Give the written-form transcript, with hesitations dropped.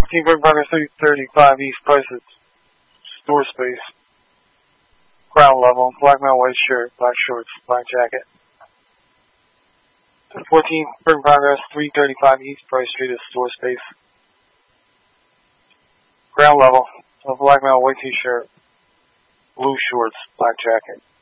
14 Brick Burger 335 East Prices. Store space. Ground level. Black male, white shirt, black shorts, black jacket. 14 Brick Progress 335 East Price Street is store space. Ground level. A black male, white t-shirt, blue shorts, black jacket.